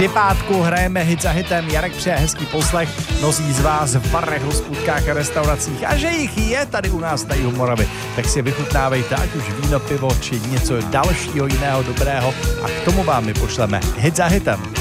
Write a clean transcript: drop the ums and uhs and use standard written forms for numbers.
Při pátku hrajeme hit za hitem, Jarek přeje hezký poslech, mnozí z vás v barech, hospůdkách a restauracích a že jich je tady u nás na jihu Moravy, tak si vychutnávejte ať už víno, pivo či něco dalšího jiného dobrého a k tomu vám my pošleme hit za hitem.